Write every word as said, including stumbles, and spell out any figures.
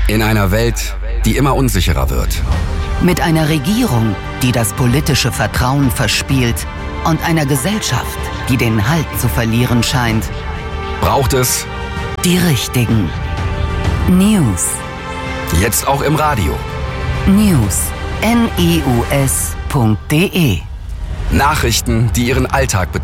In einer Welt, die immer unsicherer wird. Mit einer Regierung, die das politische Vertrauen verspielt und einer Gesellschaft, die den Halt zu verlieren scheint, braucht es die richtigen News. Jetzt auch im Radio. News. N E U S punkt D E Nachrichten, die Ihren Alltag betreffen.